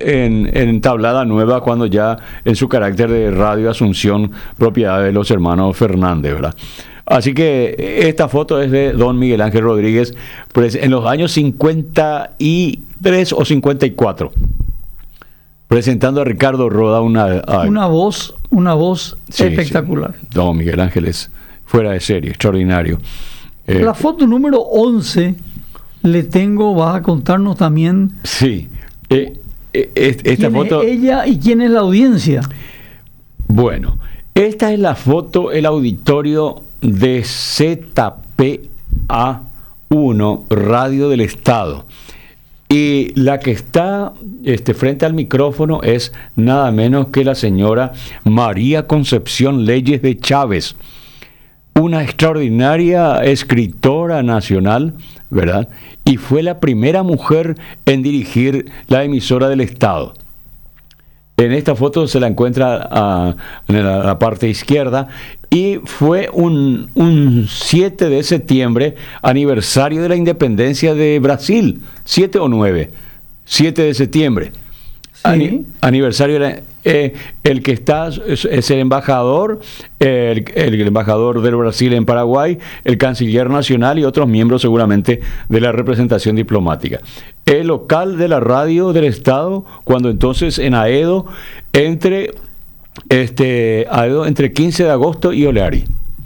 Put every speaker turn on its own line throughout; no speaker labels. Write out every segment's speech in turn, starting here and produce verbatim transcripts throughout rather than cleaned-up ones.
en, en Tablada Nueva, cuando ya en su carácter de Radio Asunción, propiedad de los hermanos Fernández, ¿verdad? Así que esta foto es de don Miguel Ángel Rodríguez, pues en los años cincuenta y tres o cincuenta y cuatro, presentando a Ricardo Roda una...
Una voz, una voz
sí,
espectacular.
Sí. Don Miguel Ángel es fuera de serie, extraordinario. Eh,
La foto número once le tengo, vas a contarnos también...
Sí, eh, eh, esta
¿quién
foto...
es ella y quién es la audiencia?
Bueno, esta es la foto, el auditorio de Z P A uno, Radio del Estado. Y la que está este, frente al micrófono es nada menos que la señora María Concepción Leyes de Chávez, una extraordinaria escritora nacional, ¿verdad? Y fue la primera mujer en dirigir la emisora del Estado. En esta foto se la encuentra a, en la, la parte izquierda, y fue un, un siete de septiembre, aniversario de la independencia de Brasil, siete o nueve, siete de septiembre.
Sí.
Ani, aniversario de la, eh, el que está es, es el embajador, el, el embajador del Brasil en Paraguay, el canciller nacional y otros miembros seguramente de la representación diplomática. El local de la radio del Estado, cuando entonces en Aedo, entre este Aedo, entre quince de agosto y Oleari.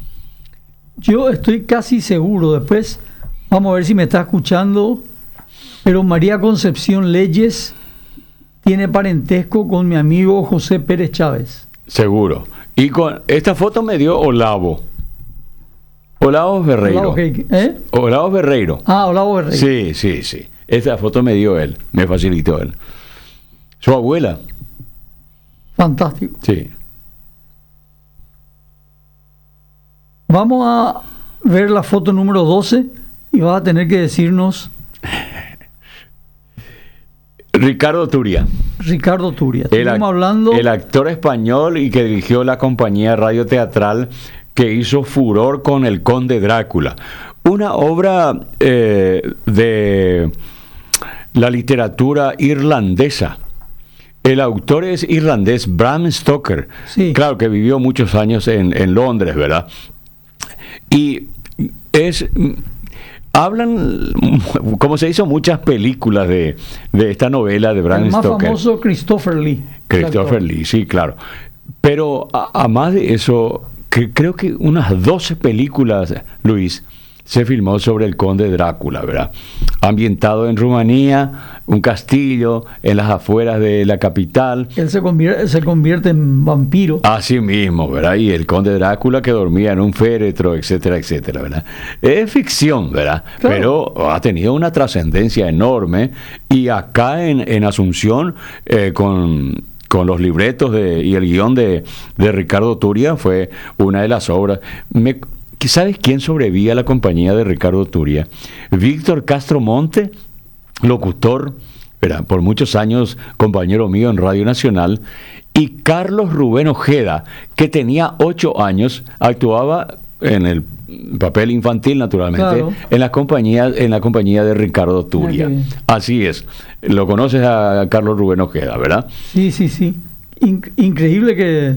Yo estoy casi seguro, después vamos a ver si me está escuchando, pero María Concepción Leyes tiene parentesco con mi amigo José Pérez Chávez.
Seguro. Y con esta foto me dio Olavo. Olavo Ferreiro.
Olavo, ¿eh?
Olavo Ferreiro.
Ah, Olavo Ferreiro.
Sí, sí, sí. Esta foto me dio él, me facilitó él. Su abuela.
Fantástico.
Sí.
Vamos a ver la foto número doce y vas a tener que decirnos...
Ricardo Turia.
Ricardo Turia.
El,
Estamos hablando...
el actor español y que dirigió la compañía radioteatral que hizo furor con El Conde Drácula. Una obra eh, de la literatura irlandesa. El autor es irlandés, Bram Stoker.
Sí.
Claro que vivió muchos años en, en Londres, ¿verdad? Y es... Hablan, como se hizo muchas películas de, de esta novela de Bram
El más
Stoker.
famoso, Christopher Lee.
Christopher Lee, sí, claro. Pero a, a más de eso, que, creo que unas doce películas, Luis, se filmó sobre el Conde Drácula, ¿verdad? Ambientado en Rumanía, un castillo en las afueras de la capital.
Él se convierte, se convierte en vampiro.
Así mismo, ¿verdad? Y el Conde Drácula que dormía en un féretro, etcétera, etcétera, ¿verdad? Es ficción, ¿verdad? Claro. Pero ha tenido una trascendencia enorme. Y acá en, en Asunción, eh, con... con los libretos de, y el guión de, de Ricardo Turia, fue una de las obras. Me, ¿Sabes quién sobrevivía a la compañía de Ricardo Turia? Víctor Castro Monte, locutor, ¿verdad? Por muchos años compañero mío en Radio Nacional, y Carlos Rubén Ojeda, que tenía ocho años, actuaba en el papel infantil, naturalmente, claro, en la compañía, en la compañía de Ricardo Turia. Okay. Así es. Lo conoces a Carlos Rubén Ojeda, ¿verdad?
Sí, sí, sí. In- increíble que...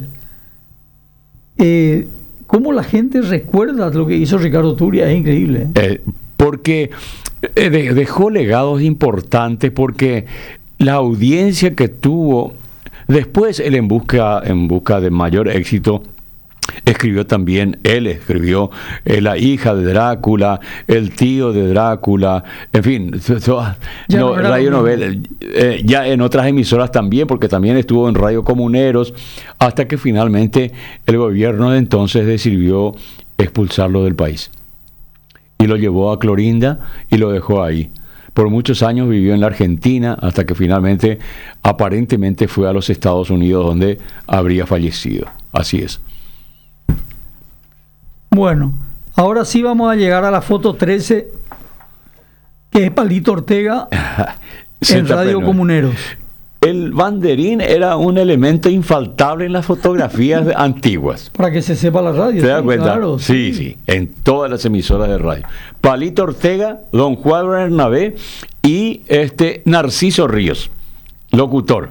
Eh, cómo la gente recuerda lo que hizo Ricardo Turia, es increíble.
Eh, porque eh, de, dejó legados importantes, porque la audiencia que tuvo, después él en busca, en busca de mayor éxito, escribió también, él escribió eh, La hija de Drácula, El tío de Drácula, en fin,
ya
no,
no
Radio Novela, eh, ya en otras emisoras también, porque también estuvo en Radio Comuneros, hasta que finalmente el gobierno de entonces decidió expulsarlo del país. Y lo llevó a Clorinda y lo dejó ahí. Por muchos años vivió en la Argentina, hasta que finalmente, aparentemente, fue a los Estados Unidos, donde habría fallecido. Así es.
Bueno, ahora sí vamos a llegar a la foto trece, que es Palito Ortega en Radio Comuneros.
El banderín era un elemento infaltable en las fotografías antiguas.
Para que se sepa la radio.
¿Te das
sí,
cuenta?
Claro,
sí, sí, sí, en todas las emisoras de radio. Palito Ortega, don Juan Bernabé y este Narciso Ríos, locutor.